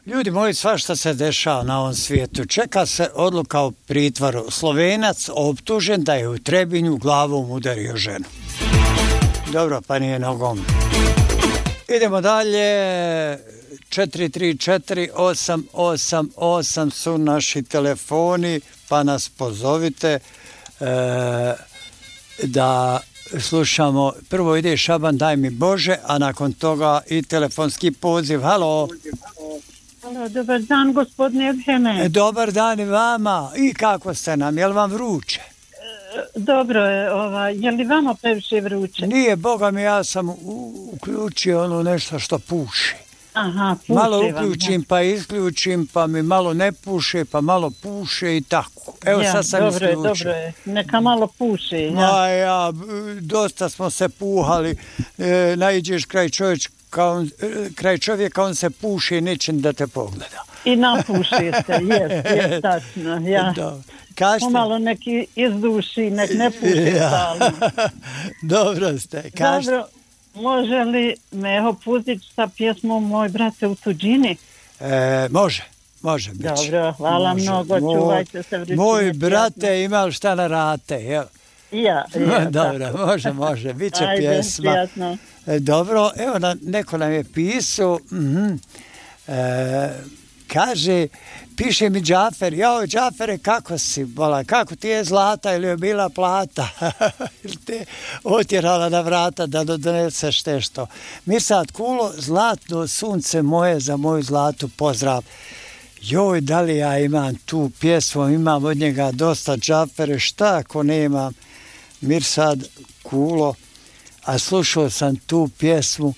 Ljudi moji, svašta se dešava na ovom svijetu. Čeka se odluka o pritvoru. Slovenac optužen da je u Trebinju glavom udario ženu. Dobro, pa nije nogom. Idemo dalje. 434-888 su naši telefoni, pa nas pozovite da slušamo. Prvo ide Šaban Daj mi Bože, a nakon toga i telefonski poziv. Halo. Halo, dobar dan, gospodine Evheme. Dobar dan i vama. I kako ste nam? Je li vam vruće? Dobro je, je li vama previše vruće? Nije, boga mi, ja sam uključio ono nešto što puši. Aha, puše malo vam, uključim, pa isključim, pa mi malo ne puše, pa malo puše i tako. Evo ja, sad sam dobro isključio. Dobro je, neka malo puše. Ja, dosta smo se puhali, naiđeš kraj čovjeka, on se puši i nećem da te pogleda. I napuši se, jest, tačno, ja. Pomalo neki izduši, nek ne puši stalno. Dobro ste, kažete. Dobro, može li me pustiti sa pjesmom Moj brate u tuđini? Može biti. Dobro, hvala mnogo, čuvajte se vrištine. Moj brate ima šta na rate, jel? Ja. Dobro, može, bit će pjesma. Prijatno. Dobro, evo neko nam je pisao, kaže, piše mi Džafer, jao Džafere, kako si, bola, kako ti je zlata ili je bila plata, ili te otjerala na vrata da doneseš nešto. Mirsad Kulo, zlatno sunce moje, za moju zlatu pozdrav. Joj, da li ja imam tu pjesmu, imam od njega dosta Džafere, šta ako nemam Mirsad Kulo, a slušao sam tu pjesmu,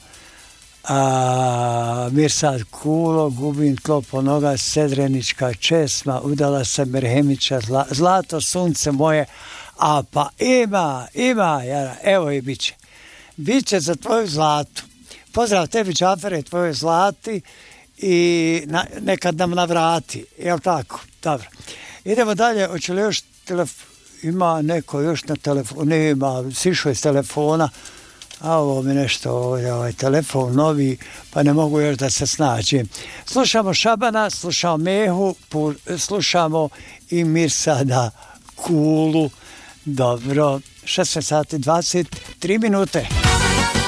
Mirsad Kulo, gubim tlo po noga, sedrenička česma, udala se Merhemića, zlato sunce moje, a pa ima, Jara, evo i bit će za tvoju zlatu. Pozdrav tebi Džafere, tvojoj zlati i nekad nam navrati, jel tako? Dobro. Idemo dalje, hoće li još ima neko još na telefonu, nema, sišao iz telefona, a ovo mi nešto ovaj telefon novi, pa ne mogu još da se snađem. Slušamo Šabana, slušamo Mehu, slušamo i Mirsada Kulu. Dobro, 16 sati 23 minute.